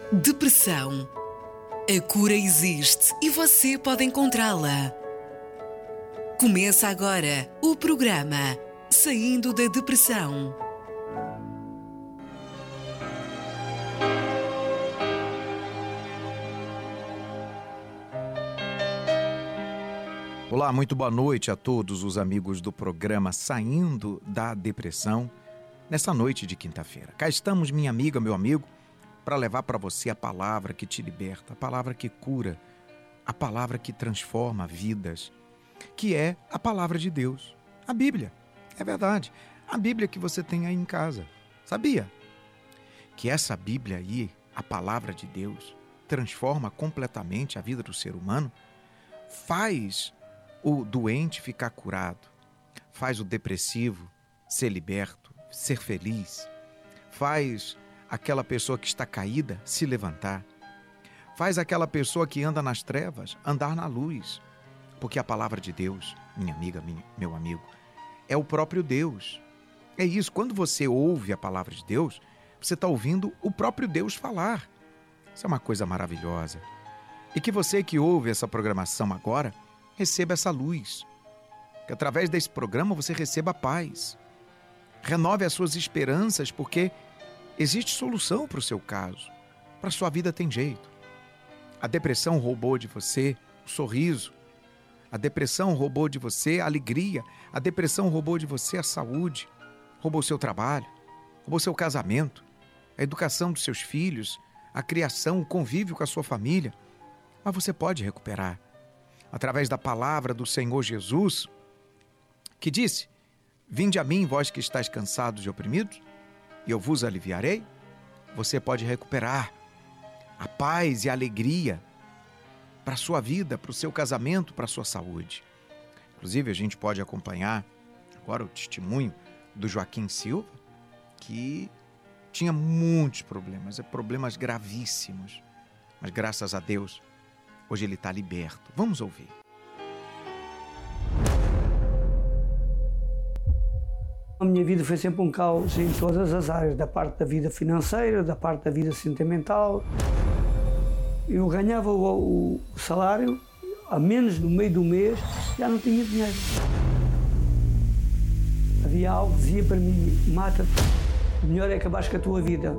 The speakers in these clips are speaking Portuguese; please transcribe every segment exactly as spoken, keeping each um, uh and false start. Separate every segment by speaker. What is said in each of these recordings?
Speaker 1: Depressão. A cura existe e você pode encontrá-la. Começa agora o programa Saindo da Depressão.
Speaker 2: Olá, muito boa noite a todos os amigos do programa Saindo da Depressão, nessa noite de quinta-feira. Cá estamos, minha amiga, meu amigo, para levar para você a palavra que te liberta, a palavra que cura, a palavra que transforma vidas, que é a palavra de Deus, a Bíblia. É verdade, a Bíblia que você tem aí em casa. Sabia que essa Bíblia aí, a palavra de Deus, transforma completamente a vida do ser humano? Faz o doente ficar curado, faz o depressivo ser liberto, ser feliz, faz aquela pessoa que está caída se levantar, faz aquela pessoa que anda nas trevas andar na luz, porque a palavra de Deus, minha amiga, meu amigo, é o próprio Deus. É isso, quando você ouve a palavra de Deus, você está ouvindo o próprio Deus falar. Isso é uma coisa maravilhosa. E que você que ouve essa programação agora, receba essa luz. Que através desse programa você receba paz. Renove as suas esperanças, porque existe solução para o seu caso. Para a sua vida tem jeito. A depressão roubou de você o sorriso. A depressão roubou de você a alegria. A depressão roubou de você a saúde. Roubou seu trabalho. Roubou seu casamento. A educação dos seus filhos. A criação, o convívio com a sua família. Mas você pode recuperar. Através da palavra do Senhor Jesus, que disse: vinde a mim, vós que estáis cansados e oprimidos, e eu vos aliviarei. Você pode recuperar a paz e a alegria para a sua vida, para o seu casamento, para a sua saúde. Inclusive, a gente pode acompanhar agora o testemunho do Joaquim Silva, que tinha muitos problemas, problemas gravíssimos, mas graças a Deus, hoje ele está liberto. Vamos ouvir.
Speaker 3: A minha vida foi sempre um caos em todas as áreas, da parte da vida financeira, da parte da vida sentimental. Eu ganhava o, o salário, a menos no meio do mês, já não tinha dinheiro. Havia algo que dizia para mim: mata-te, o melhor é acabares com a tua vida.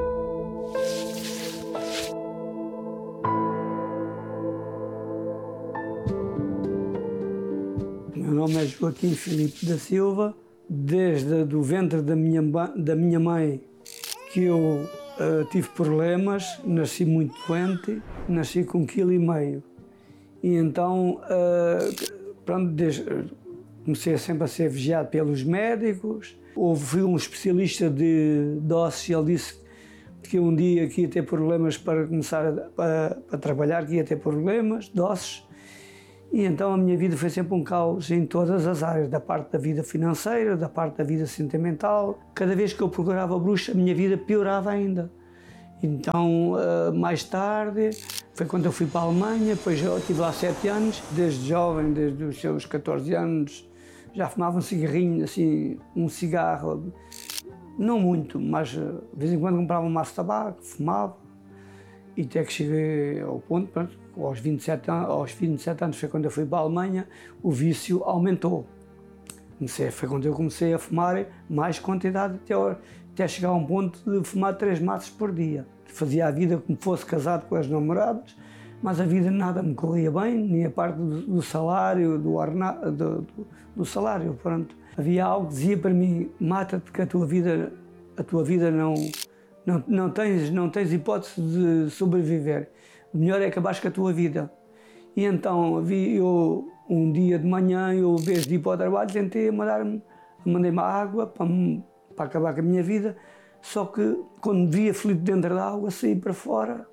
Speaker 3: O meu nome é Joaquim Filipe da Silva. Desde do ventre da minha, da minha mãe que eu uh, tive problemas, nasci muito doente, nasci com um quilo e meio. E então, uh, pronto, desde, comecei sempre a ser vigiado pelos médicos. Houve um especialista de, de ossos e ele disse que um dia que ia ter problemas para começar a, a, a trabalhar, que ia ter problemas de ossos. E então a minha vida foi sempre um caos em todas as áreas, da parte da vida financeira, da parte da vida sentimental. Cada vez que eu procurava bruxa, a minha vida piorava ainda. Então, mais tarde, foi quando eu fui para a Alemanha, depois eu estive lá sete anos, desde jovem, desde os seus catorze anos, já fumava um cigarrinho, assim, um cigarro, não muito, mas de vez em quando comprava um maço de tabaco, fumava. E até que cheguei ao ponto, pronto, aos vinte e sete anos, aos vinte e sete anos foi quando eu fui para a Alemanha, o vício aumentou. Comecei, foi quando eu comecei a fumar mais quantidade, até, até chegar a um ponto de fumar três maços por dia. Fazia a vida como fosse casado com as namoradas, mas a vida nada me corria bem, nem a parte do, do salário, do, orna, do, do, do salário, pronto. Havia algo que dizia para mim: mata-te, que a tua vida, a tua vida não... Não, não, tens, não tens hipótese de sobreviver. O melhor é acabares com a tua vida. E então, vi, eu, um dia de manhã, eu, em vez de ir para o trabalho, tentei mandar-me, mandei-me a água para, para acabar com a minha vida. Só que, quando me vi aflito dentro da água, saí para fora.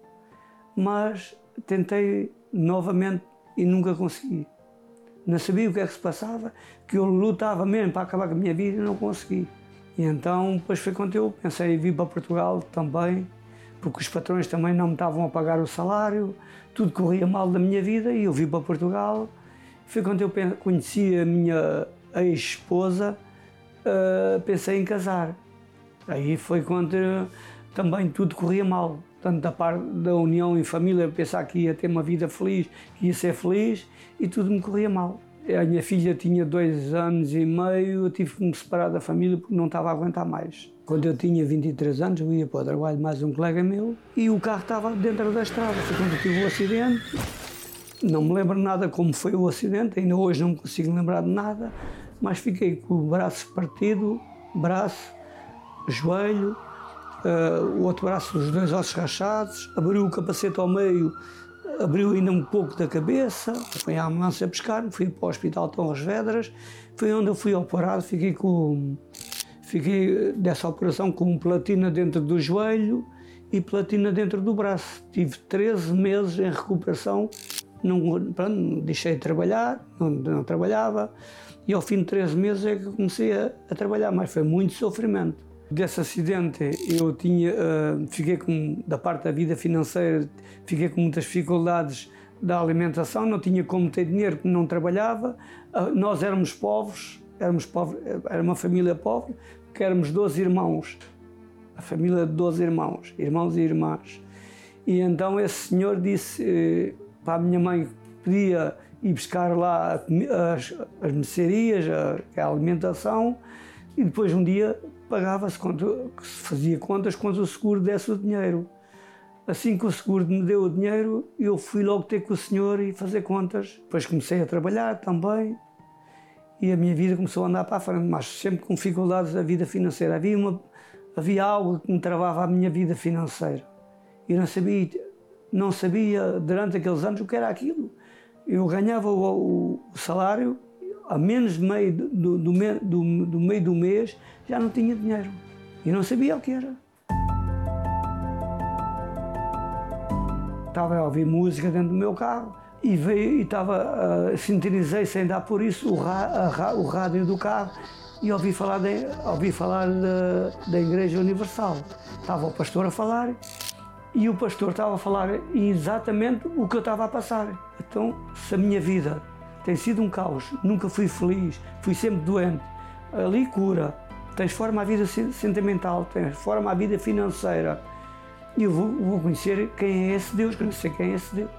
Speaker 3: Mas tentei novamente e nunca consegui. Não sabia o que é que se passava, que eu lutava mesmo para acabar com a minha vida e não consegui. E então, depois foi quando eu pensei em vir para Portugal também, porque os patrões também não me estavam a pagar o salário, tudo corria mal da minha vida e eu vim para Portugal. Foi quando eu conheci a minha ex-esposa, uh, pensei em casar. Aí foi quando também tudo corria mal. Tanto da parte da união em família, pensar que ia ter uma vida feliz, que ia ser feliz, e tudo me corria mal. A minha filha tinha dois anos e meio, eu tive que me separar da família porque não estava a aguentar mais. Quando eu tinha vinte e três anos, eu ia para o trabalho, mais um colega meu, e o carro estava dentro da estrada. Foi quando eu tive o acidente. Não me lembro nada como foi o acidente, ainda hoje não me consigo lembrar de nada, mas fiquei com o braço partido, braço, joelho, Uh, o outro braço, os dois ossos rachados, abriu o capacete ao meio, abriu ainda um pouco da cabeça, fui à ambulância buscar, fui para o Hospital Torres Vedras, foi onde eu fui operado, fiquei, com, fiquei dessa operação com platina dentro do joelho e platina dentro do braço. Tive treze meses em recuperação, não, pronto, deixei de trabalhar, não, não trabalhava, e ao fim de treze meses é que comecei a, a trabalhar, mas foi muito sofrimento. Desse acidente eu tinha, uh, fiquei com, da parte da vida financeira, fiquei com muitas dificuldades da alimentação, não tinha como ter dinheiro porque não trabalhava, uh, nós éramos pobres, éramos pobres, era uma família pobre, porque éramos doze irmãos, a família de doze irmãos, irmãos e irmãs. E então esse senhor disse uh, para a minha mãe que podia ir buscar lá as, as mercearias, a, a alimentação, e depois um dia pagava-se, se fazia contas quando o seguro desse o dinheiro. Assim que o seguro me deu o dinheiro, eu fui logo ter com o senhor e fazer contas. Depois comecei a trabalhar também e a minha vida começou a andar para a frente, mas sempre com dificuldades da vida financeira. Havia, uma, havia algo que me travava a minha vida financeira. Eu não sabia, não sabia durante aqueles anos o que era aquilo. Eu ganhava o, o salário, a menos de meio do, do, do, do meio do mês, já não tinha dinheiro. E não sabia o que era. Estava a ouvir música dentro do meu carro e veio e estava, uh, sintonizei sem dar por isso o, ra, a, o rádio do carro e ouvi falar, de, ouvi falar da, da Igreja Universal. Estava o pastor a falar e o pastor estava a falar exatamente o que eu estava a passar. Então, se a minha vida tem sido um caos, nunca fui feliz, fui sempre doente, ali cura, transforma a vida sentimental, transforma a vida financeira. E eu vou, vou conhecer quem é esse Deus, que eu não sei quem é esse Deus.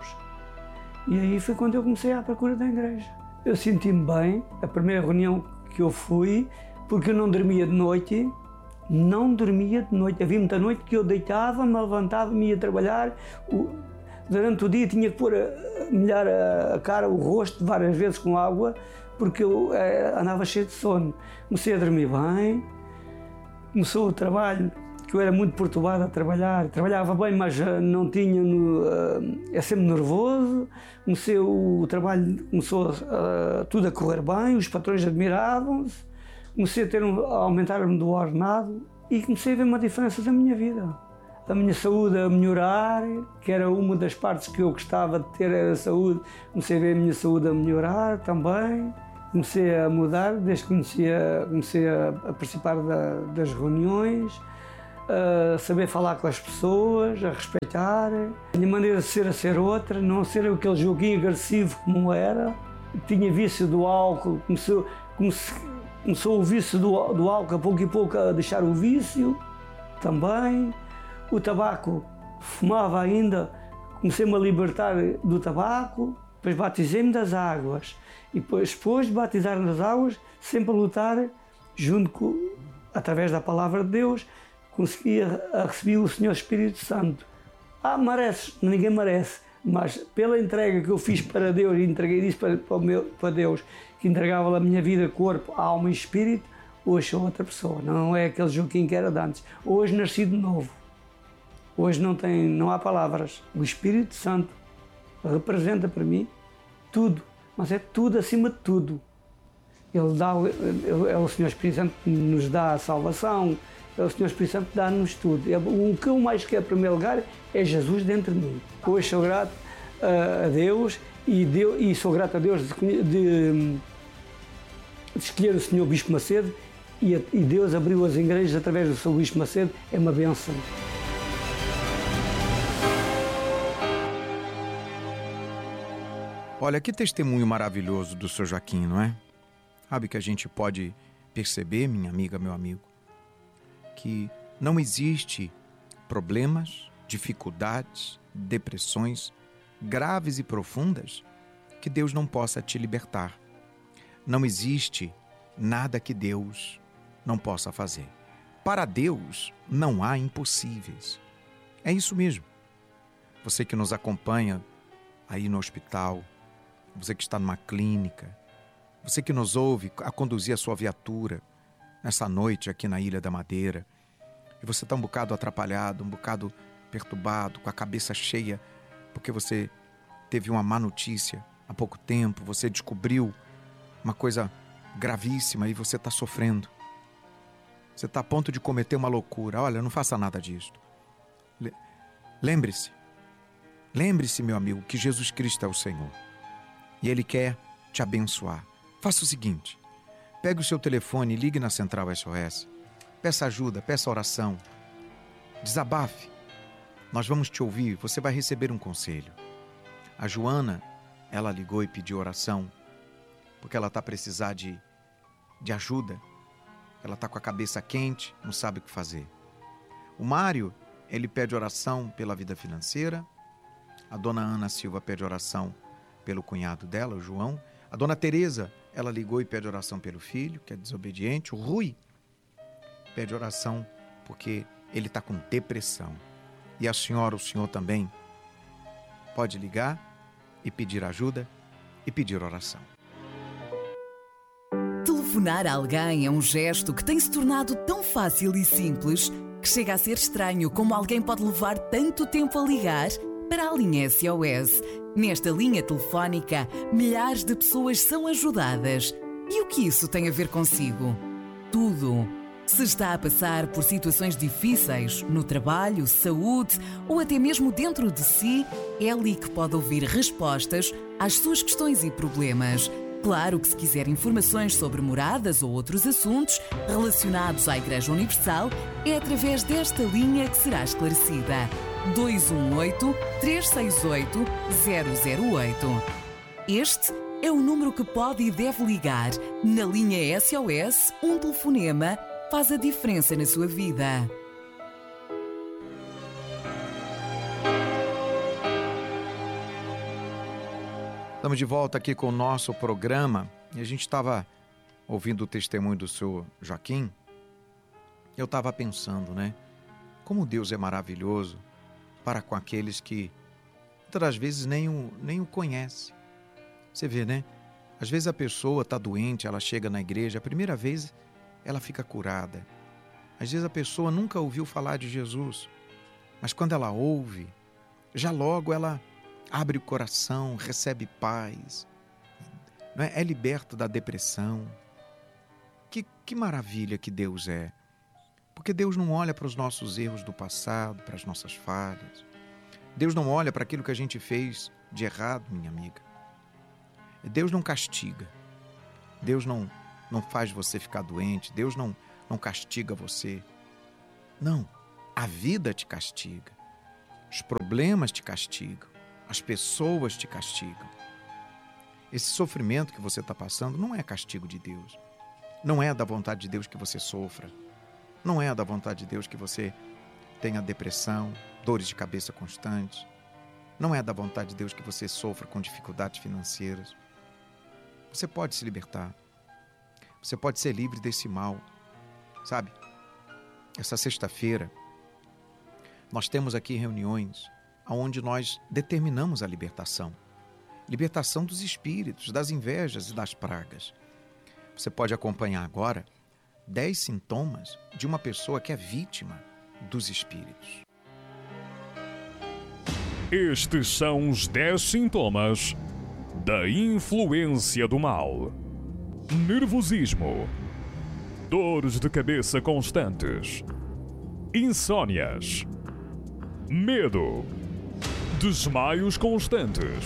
Speaker 3: E aí foi quando eu comecei à procura da igreja. Eu senti-me bem, a primeira reunião que eu fui, porque eu não dormia de noite, não dormia de noite. Havia muita noite que eu deitava, me levantava, me ia trabalhar. O, durante o dia tinha que pôr, a, molhar a, a cara, o rosto, várias vezes com água, porque eu é, andava cheio de sono. Comecei a dormir bem, começou o trabalho, que eu era muito perturbado a trabalhar. Trabalhava bem, mas não tinha, no, uh, é sempre nervoso. Comecei o trabalho, começou uh, tudo a correr bem, os patrões admiravam-se. Comecei a, ter um, a aumentar-me do ordenado e comecei a ver uma diferença da minha vida. A minha saúde a melhorar, que era uma das partes que eu gostava de ter, era a saúde. Comecei a ver a minha saúde a melhorar também. Comecei a mudar, desde que comecei a, comecei a, a participar da, das reuniões, a saber falar com as pessoas, a respeitar. A minha maneira de ser a ser outra, não ser aquele joguinho agressivo como era. Tinha vício do álcool, começou, comecei, começou o vício do, do álcool, a pouco e pouco a deixar o vício também. O tabaco, fumava ainda, comecei-me a libertar do tabaco, depois batizei-me das águas. E depois, depois de batizar nas águas, sempre a lutar, junto com, através da palavra de Deus, conseguia receber o Senhor Espírito Santo. Ah, mereces? Ninguém merece, mas pela entrega que eu fiz para Deus e entreguei isso para, para, o meu, para Deus, que entregava a minha vida, corpo, alma e espírito, hoje sou outra pessoa, não é aquele Joaquim que era de antes. Hoje nasci de novo. Hoje não, tem, não há palavras. O Espírito Santo representa para mim tudo, mas é tudo acima de tudo. Ele dá, é o Senhor Espírito Santo que nos dá a salvação, é o Senhor Espírito Santo que dá-nos tudo. O que eu mais quero, em primeiro lugar, é Jesus dentro de mim. Hoje sou grato a Deus e, Deus, e sou grato a Deus de, de, de escolher o Senhor Bispo Macedo e, a, e Deus abriu as igrejas através do seu Bispo Macedo. É uma bênção.
Speaker 2: Olha, que testemunho maravilhoso do senhor Joaquim, não é? Sabe que a gente pode perceber, minha amiga, meu amigo, que não existe problemas, dificuldades, depressões graves e profundas que Deus não possa te libertar. Não existe nada que Deus não possa fazer. Para Deus não há impossíveis. É isso mesmo. Você que nos acompanha aí no hospital, você que está numa clínica, você que nos ouve a conduzir a sua viatura nessa noite aqui na Ilha da Madeira, e você está um bocado atrapalhado, um bocado perturbado, com a cabeça cheia, porque você teve uma má notícia há pouco tempo, você descobriu uma coisa gravíssima e você está sofrendo. Você está a ponto de cometer uma loucura. Olha, não faça nada disso. Lembre-se, lembre-se, meu amigo, que Jesus Cristo é o Senhor e Ele quer te abençoar. Faça o seguinte, pegue o seu telefone e ligue na Central S O S. Peça ajuda, peça oração. Desabafe. Nós vamos te ouvir, você vai receber um conselho. A Joana, ela ligou e pediu oração, porque ela está precisando de, de ajuda. Ela está com a cabeça quente, não sabe o que fazer. O Mário, ele pede oração pela vida financeira. A dona Ana Silva pede oração pelo cunhado dela, o João. A dona Tereza, ela ligou e pede oração pelo filho, que é desobediente. O Rui pede oração porque ele está com depressão. E a senhora, o senhor também, pode ligar e pedir ajuda e pedir oração.
Speaker 1: Telefonar a alguém é um gesto que tem se tornado tão fácil e simples que chega a ser estranho como alguém pode levar tanto tempo a ligar para a linha S O S. Nesta linha telefónica, milhares de pessoas são ajudadas. E o que isso tem a ver consigo? Tudo. Se está a passar por situações difíceis no trabalho, saúde ou até mesmo dentro de si, é ali que pode ouvir respostas às suas questões e problemas. Claro que se quiser informações sobre moradas ou outros assuntos relacionados à Igreja Universal, é através desta linha que será esclarecida. dois um oito, três seis oito, zero zero oito. Este é o número que pode e deve ligar. Na linha S O S, um telefonema faz a diferença na sua vida.
Speaker 2: Estamos de volta aqui com o nosso programa e a gente estava ouvindo o testemunho do senhor Joaquim. Eu estava pensando, né? Como Deus é maravilhoso para com aqueles que muitas das vezes nem o, nem o conhecem. Você vê, né? Às vezes a pessoa está doente, ela chega na igreja, a primeira vez ela fica curada. Às vezes a pessoa nunca ouviu falar de Jesus, mas quando ela ouve, já logo ela abre o coração, recebe paz, não é? É liberta da depressão. Que, que maravilha que Deus é. Porque Deus não olha para os nossos erros do passado, para as nossas falhas. Deus não olha para aquilo que a gente fez de errado, minha amiga. Deus não castiga. Deus não, não faz você ficar doente. Deus não, não castiga você. Não. A vida te castiga. Os problemas te castigam. As pessoas te castigam. Esse sofrimento que você está passando não é castigo de Deus. Não é da vontade de Deus que você sofra. Não é da vontade de Deus que você tenha depressão, dores de cabeça constantes. Não é da vontade de Deus que você sofra com dificuldades financeiras. Você pode se libertar. Você pode ser livre desse mal. Sabe? Essa sexta-feira, nós temos aqui reuniões onde nós determinamos a libertação. Libertação dos espíritos, das invejas e das pragas. Você pode acompanhar agora dez sintomas de uma pessoa que é vítima dos espíritos.
Speaker 4: Estes são os dez sintomas da influência do mal. Nervosismo, dores de cabeça constantes, insônias, medo, desmaios constantes,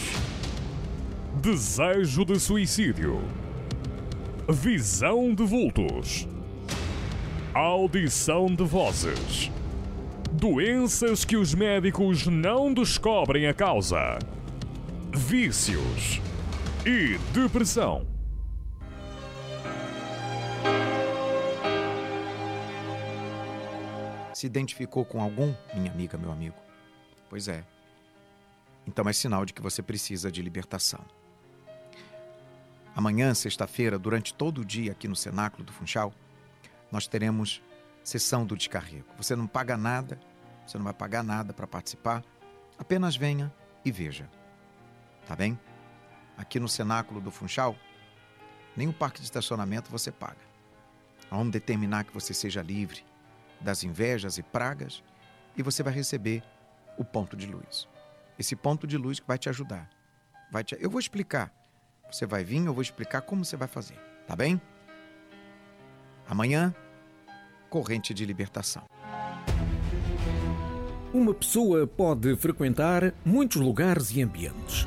Speaker 4: desejo de suicídio, visão de vultos, audição de vozes, doenças que os médicos não descobrem a causa, vícios e depressão.
Speaker 2: Se Se identificou com algum, minha amiga, meu amigo? Pois é. Então é sinal de que você precisa de libertação. Amanhã, sexta-feira, durante todo o dia aqui no Cenáculo do Funchal, nós teremos sessão do descarrego. Você não paga nada, você não vai pagar nada para participar, apenas venha e veja. Tá bem? Aqui no Cenáculo do Funchal, nem o parque de estacionamento você paga. Vamos determinar que você seja livre das invejas e pragas e você vai receber o ponto de luz. Esse ponto de luz que vai te ajudar. Vai te... Eu vou explicar. Você vai vir, eu vou explicar como você vai fazer. Tá bem? Amanhã, corrente de libertação.
Speaker 5: Uma pessoa pode frequentar muitos lugares e ambientes.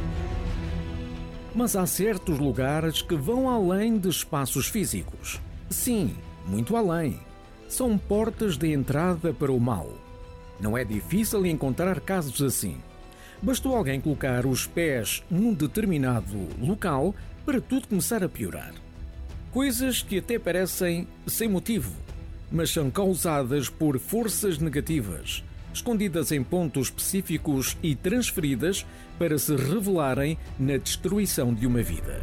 Speaker 5: Mas há certos lugares que vão além de espaços físicos. Sim, muito além. São portas de entrada para o mal. Não é difícil encontrar casos assim. Bastou alguém colocar os pés num determinado local para tudo começar a piorar. Coisas que até parecem sem motivo, mas são causadas por forças negativas, escondidas em pontos específicos e transferidas para se revelarem na destruição de uma vida.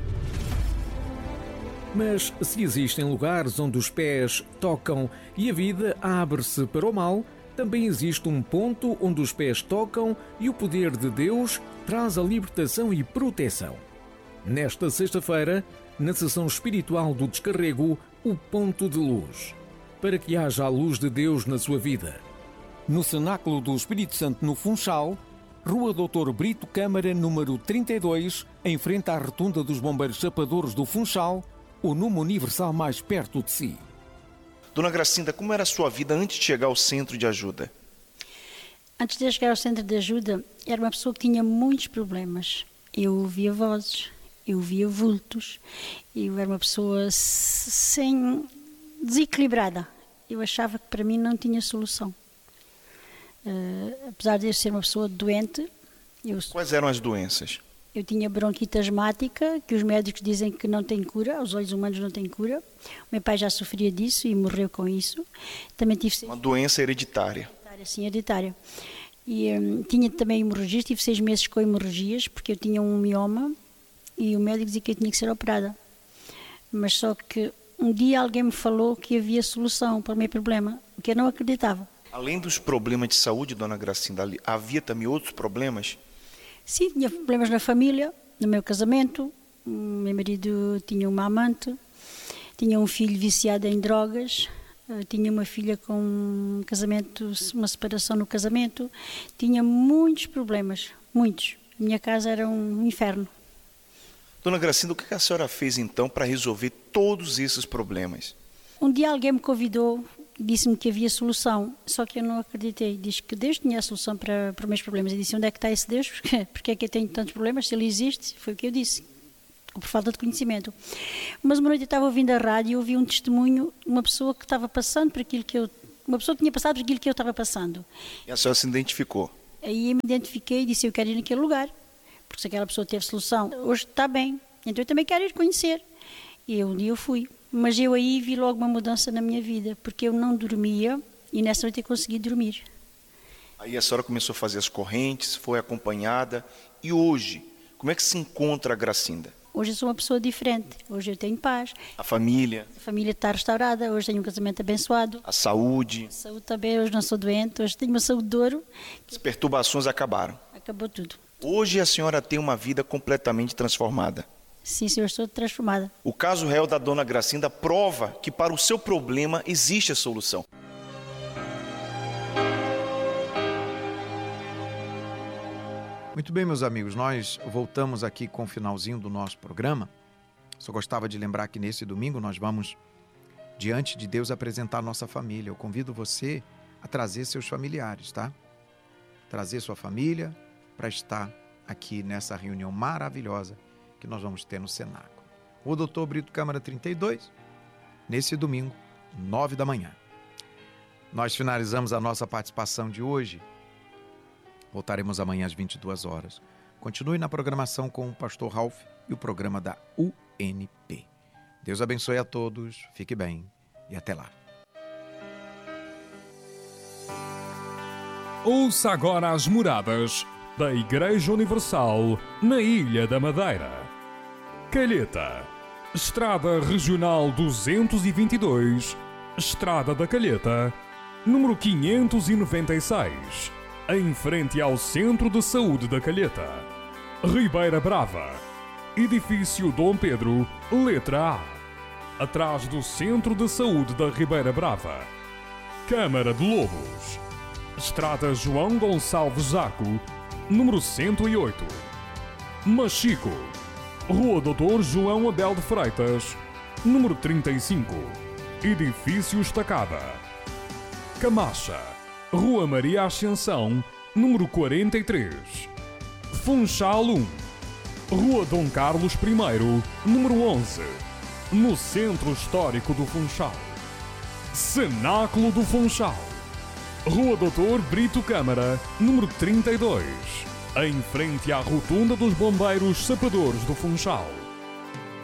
Speaker 5: Mas se existem lugares onde os pés tocam e a vida abre-se para o mal, também existe um ponto onde os pés tocam e o poder de Deus traz a libertação e proteção. Nesta sexta-feira, na sessão espiritual do descarrego, o ponto de luz, para que haja a luz de Deus na sua vida. No Cenáculo do Espírito Santo, no Funchal, Rua doutor Brito Câmara, número trinta e dois, em frente à Rotunda dos Bombeiros Chapadores do Funchal, o número universal mais perto de si.
Speaker 6: Dona Gracinda, como era a sua vida antes de chegar ao centro de ajuda?
Speaker 7: Antes de chegar ao centro de ajuda, era uma pessoa que tinha muitos problemas. Eu ouvia vozes, eu via vultos, eu era uma pessoa sem... desequilibrada. Eu achava que para mim não tinha solução. Uh, apesar de eu ser uma pessoa doente... Eu...
Speaker 6: Quais eram as doenças?
Speaker 7: Eu tinha bronquite asmática, que os médicos dizem que não tem cura, os olhos humanos não têm cura. O meu pai já sofria disso e morreu com isso. Também tive...
Speaker 6: Uma doença hereditária.
Speaker 7: Hereditária, sim, hereditária. E um, tinha também hemorragias, tive seis meses com hemorragias, porque eu tinha um mioma e o médico dizia que eu tinha que ser operada. Mas só que um dia alguém me falou que havia solução para o meu problema, o que eu não acreditava.
Speaker 6: Além dos problemas de saúde, Dona Gracinda, havia também outros problemas?
Speaker 7: Sim, tinha problemas na família, no meu casamento. O meu marido tinha uma amante, tinha um filho viciado em drogas, tinha uma filha com um casamento, uma separação no casamento. Tinha muitos problemas, muitos. A minha casa era um inferno.
Speaker 6: Dona Gracinda, o que a senhora fez então para resolver todos esses problemas?
Speaker 7: Um dia alguém me convidou, disse-me que havia solução, só que eu não acreditei. Diz que Deus tinha a solução para, para os meus problemas. Eu disse, onde é que está esse Deus? Porque é que eu tenho tantos problemas? Se ele existe, foi o que eu disse, por falta de conhecimento. Mas uma noite eu estava ouvindo a rádio e ouvi um testemunho de uma pessoa que estava passando por aquilo que eu... Uma pessoa que tinha passado por aquilo que eu estava passando.
Speaker 6: E a senhora se identificou?
Speaker 7: Aí eu me identifiquei e disse, eu quero ir naquele lugar. Porque se aquela pessoa teve solução, hoje está bem. Então eu também quero ir conhecer. E um dia eu fui. Mas eu aí vi logo uma mudança na minha vida, porque eu não dormia e nessa noite eu consegui dormir.
Speaker 6: Aí a senhora começou a fazer as correntes, foi acompanhada. E hoje, como é que se encontra a Gracinda?
Speaker 7: Hoje eu sou uma pessoa diferente, hoje eu tenho paz.
Speaker 6: A família?
Speaker 7: A família está restaurada, hoje tenho um casamento abençoado.
Speaker 6: A saúde?
Speaker 7: A saúde também, hoje não sou doente, hoje tenho uma saúde de ouro.
Speaker 6: As perturbações acabaram?
Speaker 7: Acabou tudo.
Speaker 6: Hoje a senhora tem uma vida completamente transformada?
Speaker 7: Sim, senhor, estou transformada.
Speaker 6: O caso real da Dona Gracinda prova que para o seu problema existe a solução.
Speaker 2: Muito bem, meus amigos, nós voltamos aqui com o finalzinho do nosso programa. Só gostava de lembrar que nesse domingo nós vamos, diante de Deus, apresentar a nossa família. Eu convido você a trazer seus familiares, tá? Trazer sua família para estar aqui nessa reunião maravilhosa que nós vamos ter no Cenáculo. O doutor Brito Câmara trinta e dois, nesse domingo, nove da manhã. Nós finalizamos a nossa participação de hoje. Voltaremos amanhã às vinte e duas horas. Continue na programação com o pastor Ralph e o programa da U N P. Deus abençoe a todos, fique bem e até lá.
Speaker 4: Ouça agora as moradas da Igreja Universal na Ilha da Madeira. Calheta, Estrada Regional duzentos e vinte e dois, Estrada da Calheta, número quinhentos e noventa e seis, em frente ao Centro de Saúde da Calheta. Ribeira Brava, Edifício Dom Pedro, letra A, atrás do Centro de Saúde da Ribeira Brava. Câmara de Lobos, Estrada João Gonçalves Zaco, número cento e oito. Machico, Rua doutor João Abel de Freitas, número trinta e cinco, Edifício Estacada. Camacha, Rua Maria Ascensão, número quarenta e três. Funchal um, Rua Dom Carlos I, número onze, no Centro Histórico do Funchal. Cenáculo do Funchal, Rua doutor Brito Câmara, número trinta e dois, em frente à Rotunda dos Bombeiros Sapadores do Funchal.